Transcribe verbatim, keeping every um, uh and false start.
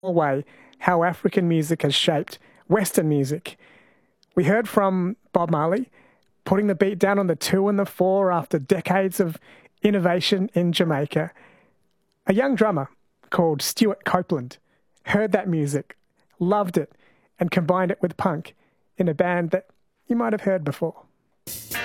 way how African music has shaped Western music. We heard from Bob Marley putting the beat down on the two and the four after decades of innovation in Jamaica. A young drummer called Stuart Copeland heard that music, loved it, and combined it with punk in a band that you might have heard before.